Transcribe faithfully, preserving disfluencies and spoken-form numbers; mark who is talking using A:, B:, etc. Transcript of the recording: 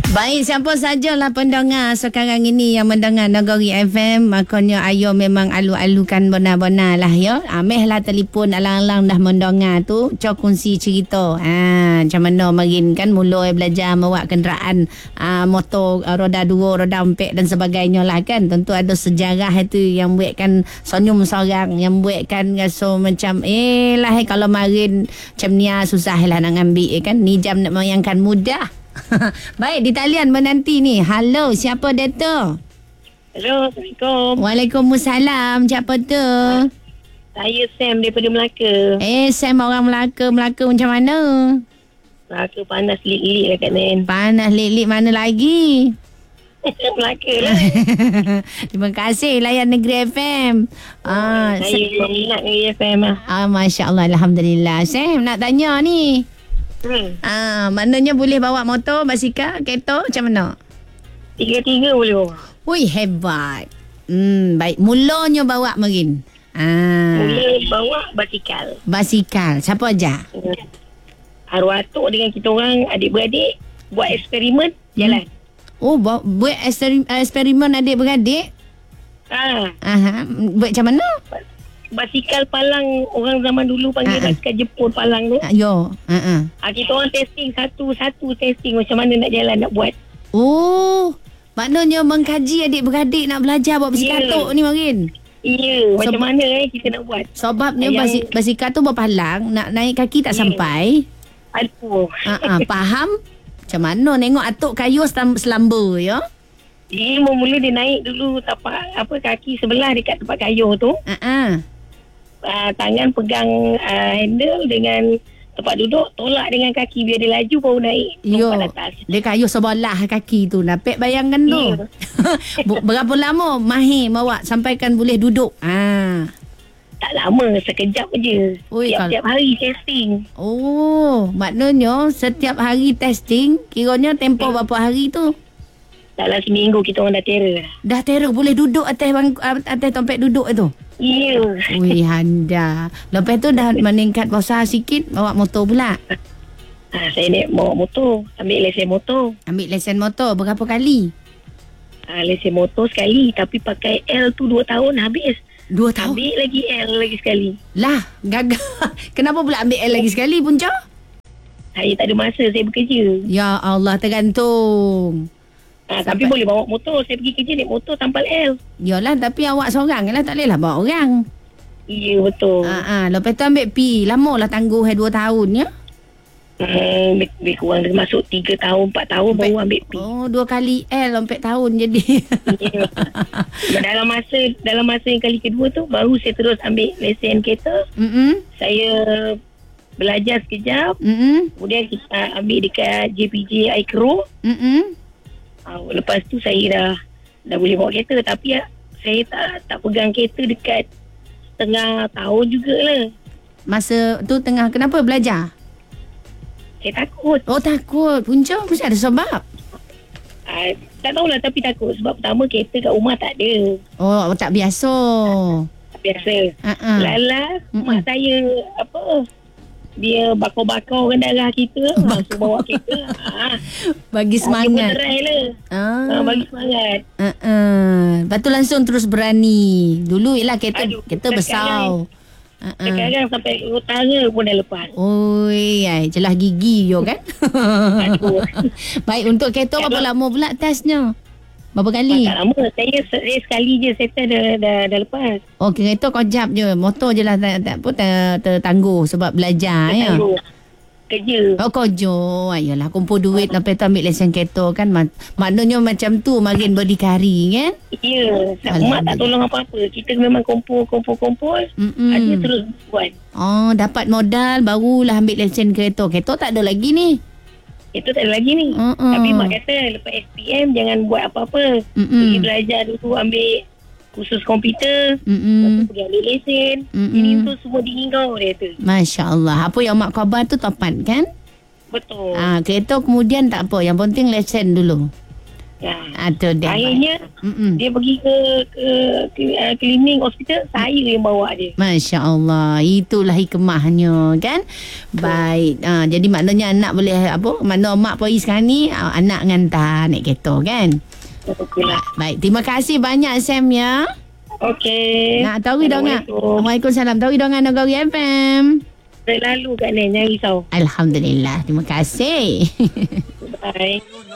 A: Baik, siapa sajalah pendengar sekarang ini yang mendengar Negeri F M, makanya ayo memang alu-alukan benar-benar lah ya. Ameh lah telefon alang-alang dah mendengar tu, cok kongsi cerita. Ha, macam mana marin kan mula belajar bawa kenderaan ha, motor roda dua, roda empat dan sebagainya lah kan. Tentu ada sejarah itu yang buatkan senyum seorang, yang buatkan rasa macam eh lah eh, kalau marin macam ni susah lah nak ambil eh, kan. Ni jam nak mayangkan mudah. Baik, di talian menanti ni. Halo, siapa dia tu?
B: Hello, Assalamualaikum.
A: Waalaikumsalam. Siapa tu?
B: Saya Sam daripada Melaka.
A: Eh, Sam orang Melaka. Melaka macam mana?
B: Melaka panas lik-lik dekat Nen.
A: Panas lik-lik mana lagi?
B: Melaka lah.
A: Terima kasih layan Negeri F M.
B: Ah, saya peminat Negeri F M lah.
A: Ah, Masya Allah, Alhamdulillah. Sam nak tanya ni.
B: Hmm.
A: Ah, maknanya boleh bawa motor, basikal, kereta macam mana?
B: Tiga-tiga boleh bawa.
A: Ui, hebat. Hmm, baik. Mulanya bawa marin. Ah.
B: Boleh bawa basikal.
A: Basikal. Siapa aja?
B: Hmm. Arwah atuk dengan kita orang adik-beradik buat eksperimen jalan.
A: Oh, bu- buat eksperimen, eksperimen adik-beradik?
B: Ah.
A: Aha. Buat macam mana?
B: Basikal palang, orang zaman dulu panggil
A: Ah, ah.
B: basikal Jepun palang tu.
A: Ah, yo. Uh-uh.
B: Ah, kita orang testing satu-satu testing macam mana nak jalan, nak buat.
A: Oh, maknanya mengkaji adik-beradik nak belajar buat basikal
B: Ya.
A: tok ni marin.
B: Ya, macam
A: Sebab-
B: mana eh kita nak buat.
A: Sebabnya
B: Yang-
A: basi, basikal tu berpalang, nak naik kaki tak
B: Ya.
A: sampai.
B: Aduh.
A: Uh-uh, faham? Macam mana nengok atuk kayu selam- selamba ya?
B: Dia mula dia naik dulu tapak apa kaki sebelah dekat tempat kayuh tu.
A: Uh-uh.
B: Uh, tangan pegang uh, handle dengan tempat duduk, tolak dengan kaki biar dia laju baru naik
A: Yo,
B: lompat atas.
A: dia kayu sebelah kaki tu. Napik bayangkan tu.
B: Ya.
A: Bu- Berapa lama Mahir bawa sampaikan boleh duduk? Ah.
B: Tak lama, sekejap je.
A: Ui,
B: Tiap-tiap hari testing.
A: Oh, maknanya setiap hari testing, kiranya tempoh
B: Hmm.
A: berapa hari tu?
B: Dalam seminggu kita orang dah terror.
A: Dah teruk boleh duduk atas bangku, atas tempat duduk tu.
B: Ya.
A: Ui, handa. Lepas tu dah meningkat besar sikit, bawa motor pula.
B: Ha, saya naik bawa motor, ambil lesen motor.
A: Ambil lesen motor berapa kali?
B: Ha, lesen motor sekali, tapi pakai L tu dua tahun habis.
A: Dua tahun.
B: Ambil lagi L lagi sekali.
A: Lah, gagal. Kenapa pula ambil L lagi sekali, Punca?
B: Saya tak ada masa, saya bekerja.
A: Ya Allah, tergantung.
B: Ha, tapi
A: Sampai-
B: boleh bawa motor. Saya pergi kerja naik motor tanpa L.
A: Yalah, tapi awak seorang lah, tak bolehlah bawa orang.
B: Ya, betul.
A: Ah, ah. Lepas tu ambil P. Lama lah tangguh eh, dua tahun ya.
B: Hmm, lebih, lebih kurang dia masuk tiga tahun, empat tahun baru ambil P.
A: Oh, dua kali L empat tahun jadi.
B: Ya. dalam masa dalam masa yang kali kedua tu, baru saya terus ambil lesen kereta.
A: Mm-mm.
B: Saya belajar sekejap.
A: Mm-mm.
B: Kemudian kita ambil dekat J P J Aikro.
A: Mm-mm.
B: Uh, lepas tu saya dah dah boleh bawa kereta. Tapi uh, saya tak tak pegang kereta dekat setengah tahun jugalah.
A: Masa tu tengah kenapa belajar?
B: Saya takut.
A: Oh, takut. Punca mesti ada sebab.
B: Uh, tak tahulah, tapi takut. Sebab pertama kereta kat rumah tak ada.
A: Oh, tak biasa.
B: Tak biasa.
A: Uh-uh.
B: Lala,
A: Mm-mm.
B: mak saya apa, dia bakar-bakarkan darah kita. Langsung bawa kereta. Ha.
A: Bagi
B: Dia
A: semangat.
B: berderai lah.
A: Ah.
B: Ha, bagi semangat.
A: Uh-uh. Lepas tu langsung terus berani. Dulu ialah kereta,
B: Aduh,
A: kereta
B: sekarang-
A: besar. Uh-uh.
B: Sekarang sampai utara pun dah lepas.
A: Oi, ai, jelas gigi yo kan.
B: Aduh.
A: Baik, untuk kereta berapa lama pula testnya? Berapa kali?
B: Tak lama. Saya, saya sekali je settle dah, dah, dah lepas.
A: Oh, kereta kau jap je. Motor je lah tak, tak, pun ter, tertangguh sebab belajar ya.
B: Tangguh. Kerja.
A: Oh, kau jo. Ayolah, kumpul duit lepas tu ambil lesen kereta kan. Mak, maknanya macam tu makin berdikari kan?
B: Ya. Mak tak tolong apa-apa. Kita memang kumpul, kumpul, kumpul.
A: Mm-mm.
B: Ada terus buat.
A: Oh, dapat modal barulah ambil lesen kereta. Kereta tak ada lagi ni.
B: Itu tak ada lagi ni.
A: Mm-mm.
B: Tapi mak kata lepas S P M jangan buat apa-apa.
A: Mm-mm.
B: Pergi belajar dulu, ambil kursus komputer. Lepas tu
A: Mm-mm.
B: pergi ambil lesen.
A: Mm-mm.
B: Ini tu semua di kau, dia tu.
A: Masya Allah. Apa yang mak khabar tu tepat kan?
B: Betul.
A: Ah, kereta kemudian tak apa. Yang penting lesen dulu.
B: Ya.
A: Atau dah.
B: Akhirnya
A: Mm-mm.
B: dia pergi ke ke, ke uh, klinik hospital, saya yang bawa dia.
A: Masya Allah, itulah hikmahnya kan. Baik, ha, jadi maknanya anak boleh apa? Makna mak pergi sekarang ni, ah, anak ngantar naik kereta kan.
B: Betul lah.
A: Baik, terima kasih banyak Sam ya.
B: Okey.
A: Nak tahu dongan.
B: Assalamualaikum.
A: Waalaikumsalam. Tahu dongan Nagari F M.
B: Selalu kat ni, jangan risau.
A: Alhamdulillah, terima kasih.
B: Bye.